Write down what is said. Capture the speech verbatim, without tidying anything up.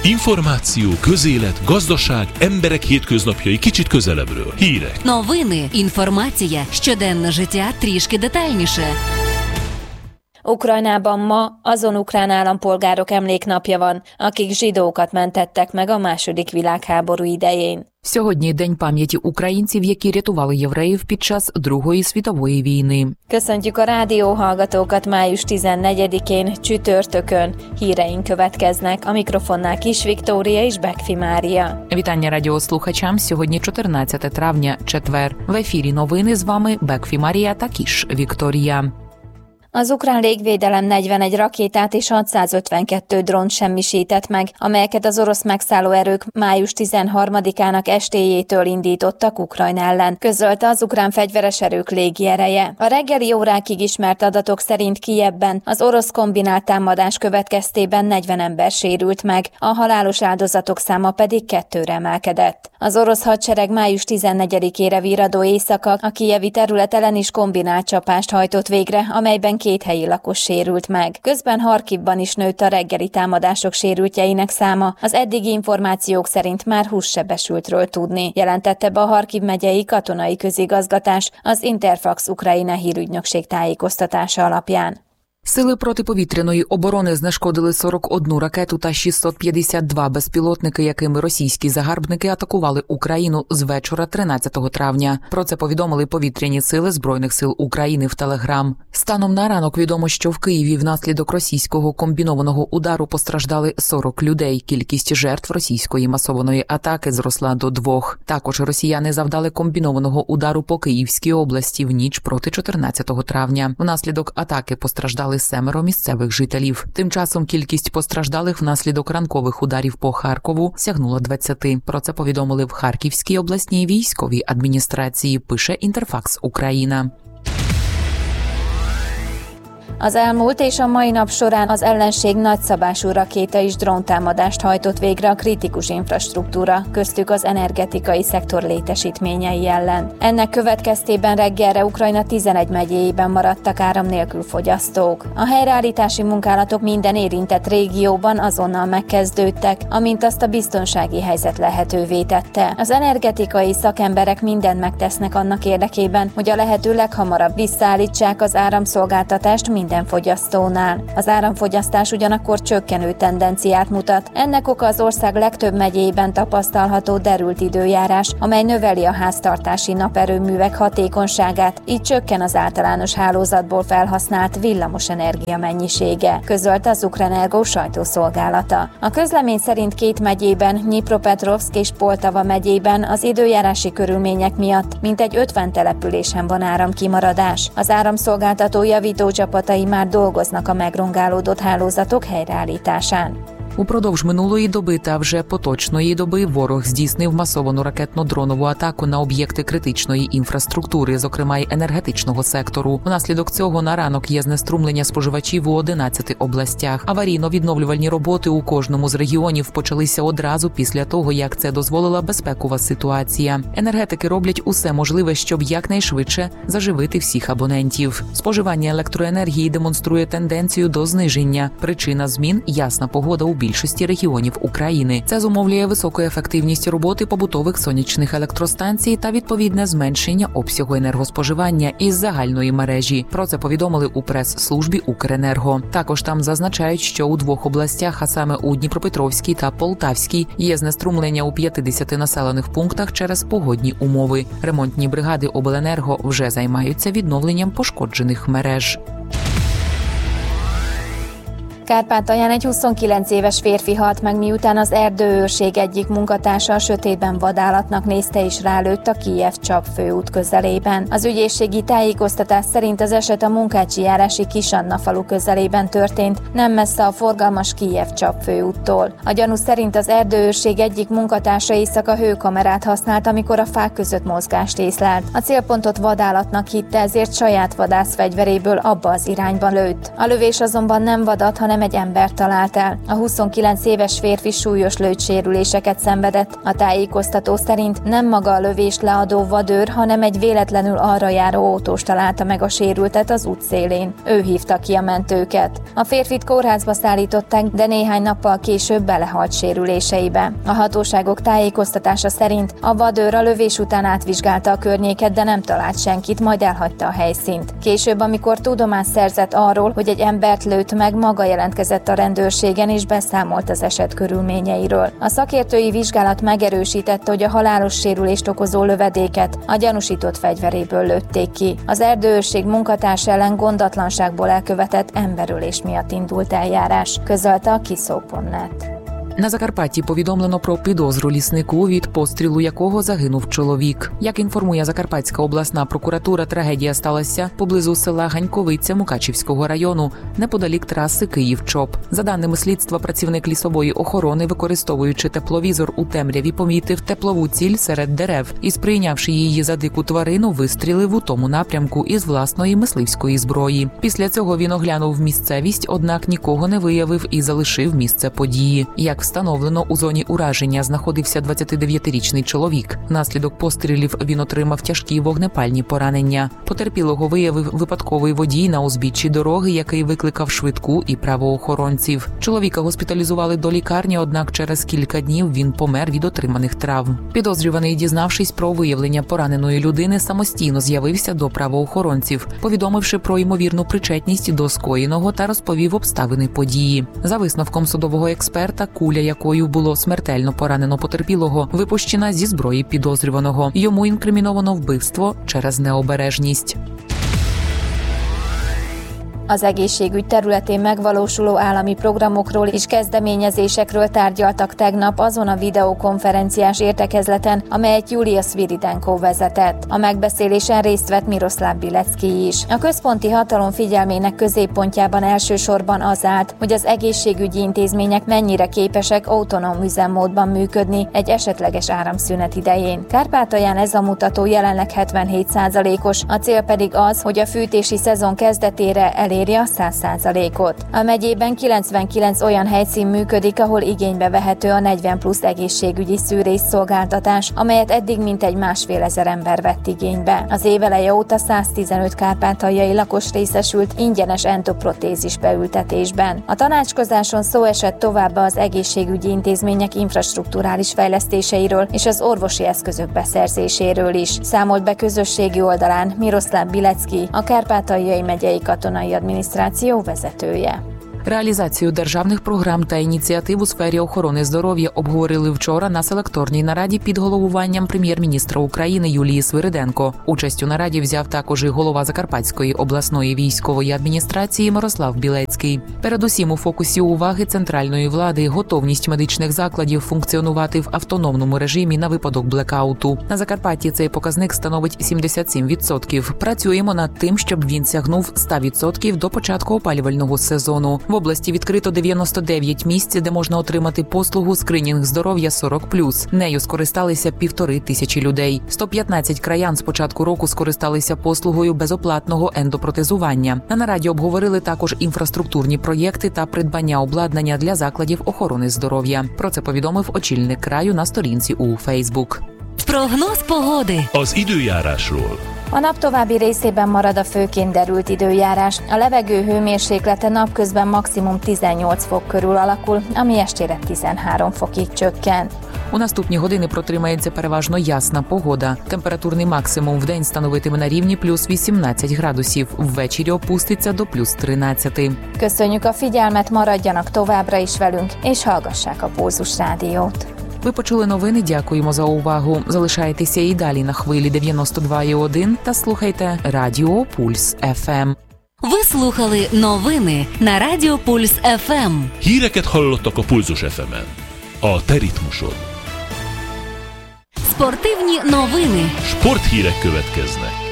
Információ, közélet, gazdaság, emberek hétköznapjai kicsit közelebbről. Hírek. Новини, інформація, щоденне життя трішки детальніше. Ukrajnában ma azon ukrán állampolgárok emléknapja van, akik zsidókat mentettek meg a második világháború idején. Сьогодні день пам'яті українців, які рятували євреїв під час Другої світової війни. Köszöntjük a rádióhallgatókat május tizennegyedikén, csütörtökön. Híreink következnek, a mikrofonnál Kis Viktória és Bekfi Mária. Вітання радіослухачам. Сьогодні чотирнадцяте травня, четвер. В ефірі новини з вами Бекфі Марія та Кіш Вікторія. Az ukrán légvédelem negyvenegy rakétát és hatszázötvenkettő drónt semmisített meg, amelyeket az orosz megszállóerők május tizenharmadikának estéjétől indítottak Ukrajna ellen, közölte az ukrán fegyveres erők légiereje. A reggeli órákig ismert adatok szerint Kijevben az orosz kombinált támadás következtében negyven ember sérült meg, a halálos áldozatok száma pedig kettőre emelkedett. Az orosz hadsereg május tizennegyedikére virradó éjszaka a kijevi terület ellen is kombinált csapást hajtott végre, amelyben két helyi lakos sérült meg. Közben Harkivban is nőtt a reggeli támadások sérültjeinek száma. Az eddigi információk szerint már húsz sebesültről tudni, jelentette be a Harkiv megyei katonai közigazgatás az Interfax Ukrajna hírügynökség tájékoztatása alapján. Сили протиповітряної оборони знешкодили сорок одну ракету та шістсот п'ятдесят два безпілотники, якими російські загарбники атакували Україну з вечора тринадцятого травня. Про це повідомили повітряні сили Збройних сил України в Телеграм. Станом на ранок відомо, що в Києві внаслідок російського комбінованого удару постраждали сорок людей. Кількість жертв російської масованої атаки зросла до двох. Також росіяни завдали комбінованого удару по Київській області в ніч проти чотирнадцятого травня. Внаслідок атаки постраждали семеро місцевих жителів. Тим часом кількість постраждалих внаслідок ранкових ударів по Харкову сягнула двадцяти. Про це повідомили в Харківській обласній військовій адміністрації, пише Інтерфакс Україна. Az elmúlt és a mai nap során az ellenség nagyszabású rakéta és dróntámadást hajtott végre a kritikus infrastruktúra, köztük az energetikai szektor létesítményei ellen. Ennek következtében reggelre Ukrajna tizenegy megyéjében maradtak áram nélkül fogyasztók. A helyreállítási munkálatok minden érintett régióban azonnal megkezdődtek, amint azt a biztonsági helyzet lehetővé tette. Az energetikai szakemberek mindent megtesznek annak érdekében, hogy a lehető leghamarabb visszaállítsák az áramszolgáltatást minden fogyasztónál. Az áramfogyasztás ugyanakkor csökkenő tendenciát mutat. Ennek oka az ország legtöbb megyéjében tapasztalható derült időjárás, amely növeli a háztartási naperőművek hatékonyságát, így csökken az általános hálózatból felhasznált villamosenergia mennyisége, közölte az Ukrenergo sajtószolgálata. A közlemény szerint két megyében, Dnipropetrovszk és Poltava megyében az időjárási körülmények miatt mintegy ötven településen van áramkimaradás. Az áramszolgáltató javító csapatai már dolgoznak a megrongálódott hálózatok helyreállításán. Упродовж минулої доби та вже поточної доби ворог здійснив масовану ракетно-дронову атаку на об'єкти критичної інфраструктури, зокрема й енергетичного сектору. Внаслідок цього на ранок є знеструмлення споживачів у одинадцяти областях. Аварійно-відновлювальні роботи у кожному з регіонів почалися одразу після того, як це дозволила безпекова ситуація. Енергетики роблять усе можливе, щоб якнайшвидше заживити всіх абонентів. Споживання електроенергії демонструє тенденцію до зниження. Причина змін – ясна погода у більшості регіонів України. Це зумовлює високу ефективність роботи побутових сонячних електростанцій та відповідне зменшення обсягу енергоспоживання із загальної мережі. Про це повідомили у прес-службі Укренерго. Також там зазначають, що у двох областях, а саме у Дніпропетровській та Полтавській, є знеструмлення у п'ятдесяти населених пунктах через погодні умови. Ремонтні бригади обленерго вже займаються відновленням пошкоджених мереж. Kárpátalján egy huszonkilenc éves férfi halt meg, miután az erdőőrség egyik munkatársa a sötétben vadállatnak nézte és rálőtt a Kijev-Csap főút közelében. Az ügyészségi tájékoztatás szerint az eset a Munkácsi járási Kisanna falu közelében történt, nem messze a forgalmas Kijev-Csap főúttól. A gyanú szerint az erdőőrség egyik munkatársa éjszaka hőkamerát használt, amikor a fák között mozgást észlelt. A célpontot vadállatnak hitte, ezért saját vadászfegyveréből abba az irányba lőtt. A lövés azonban nem vadat, hanem hanem egy ember talált el. A huszonkilenc éves férfi súlyos lőgysérüléseket szenvedett. A tájékoztató szerint nem maga a lövést leadó vadőr, hanem egy véletlenül arra járó autós találta meg a sérültet az útszélén. Ő hívta ki a mentőket. A férfit kórházba szállították, de néhány nappal később belehalt sérüléseibe. A hatóságok tájékoztatása szerint a vadőr a lövés után átvizsgálta a környéket, de nem talált senkit, majd elhagyta a helyszínt. Később, amikor tudomást szerzett arról, hogy egy embert lőtt meg, maga jelentkezett a rendőrségen és beszámolt az eset körülményeiről. A szakértői vizsgálat megerősítette, hogy a halálos sérülést okozó lövedéket a gyanúsított fegyveréből lőtték ki. Az erdőőrség munkatárs ellen gondatlanságból elkövetett emberölés miatt indult eljárás, közölte a kiszó pont net. На Закарпатті повідомлено про підозру ліснику, від пострілу якого загинув чоловік. Як інформує Закарпатська обласна прокуратура, трагедія сталася поблизу села Ганьковиця Мукачівського району, неподалік траси Київ-Чоп. За даними слідства, працівник лісової охорони, використовуючи тепловізор у темряві, помітив теплову ціль серед дерев і, сприйнявши її за дику тварину, вистрілив у тому напрямку із власної мисливської зброї. Після цього він оглянув місцевість, однак нікого не виявив і залишив місце події. Як встановлено, у зоні ураження знаходився двадцятидев'ятирічний чоловік. Внаслідок пострілів він отримав тяжкі вогнепальні поранення. Потерпілого виявив випадковий водій на узбіччі дороги, який викликав швидку і правоохоронців. Чоловіка госпіталізували до лікарні, однак через кілька днів він помер від отриманих травм. Підозрюваний, дізнавшись про виявлення пораненої людини, самостійно з'явився до правоохоронців, повідомивши про ймовірну причетність до скоєного та розповів обставини події. За висновком судового експерта, куля, якою було смертельно поранено потерпілого, випущена зі зброї підозрюваного. Йому інкриміновано вбивство через необережність. Az egészségügy területén megvalósuló állami programokról és kezdeményezésekről tárgyaltak tegnap azon a videokonferenciás értekezleten, amelyet Julia Sviridenko vezetett. A megbeszélésen részt vett Miroslav Bilecki is. A központi hatalom figyelmének középpontjában elsősorban az állt, hogy az egészségügyi intézmények mennyire képesek autonóm üzemmódban működni egy esetleges áramszünet idején. Kárpátalján ez a mutató jelenleg hetvenhét százalékos, a cél pedig az, hogy a fűtési szezon kezdetére elég elérje a száz százalékot. A megyében kilencvenkilenc olyan helyszín működik, ahol igénybe vehető a negyven plusz egészségügyi szűrésszolgáltatás, amelyet eddig mintegy másfél ezer ember vett igénybe. Az év eleje óta száztizenöt kárpátaljai lakos részesült ingyenes endoprotézis beültetésben. A tanácskozáson szó esett továbbá az egészségügyi intézmények infrastrukturális fejlesztéseiről és az orvosi eszközök beszerzéséről is. Számolt be közösségi oldalán Miroslav Bilecki, a Kárpátaljai megyei katonai adminisztráció vezetője. Реалізацію державних програм та ініціатив у сфері охорони здоров'я обговорили вчора на селекторній нараді під головуванням прем'єр-міністра України Юлії Свириденко. Участь у нараді взяв також і голова Закарпатської обласної військової адміністрації Мирослав Білецький. Передусім у фокусі уваги центральної влади готовність медичних закладів функціонувати в автономному режимі на випадок блекауту. На Закарпатті цей показник становить сімдесят сім відсотків. Працюємо над тим, щоб він сягнув сто відсотків до початку опалювального сезону. В області відкрито дев'яносто дев'ять місць, де можна отримати послугу скринінг здоров'я сорок плюс. Нею скористалися півтори тисячі людей. сто п'ятнадцять краян з початку року скористалися послугою безоплатного ендопротезування. На нараді обговорили також інфраструктурні проєкти та придбання обладнання для закладів охорони здоров'я. Про це повідомив очільник краю на сторінці у Фейсбук. Прогноz pogody. Az időjárásról. A nap további részében marad a főként derült időjárás. A levegő hőmérséklete napközben maximum tizennyolc fok körül alakul, ami estére tizenhárom fokig csökken. У наступні години протримається переважно ясна погода. Температурний максимум вдень становитиме на рівні плюс вісімнадцять градусів, ввечері опуститься до плюс тринадцять. Köszönjük a figyelmet, maradjanak továbbra is velünk, és hallgassák a Pulzus Rádiót. Ви почули новини, дякуємо за увагу. Залишайтеся і далі на хвилі дев'яносто два і один та слухайте Радіо Пульс еф ем. Ви слухали новини на Радіо Пульс еф ем. Híreket hallottak a Pulzus еф ем-en. A te ritmusod. Спортивні новини. Sporthírek következnek.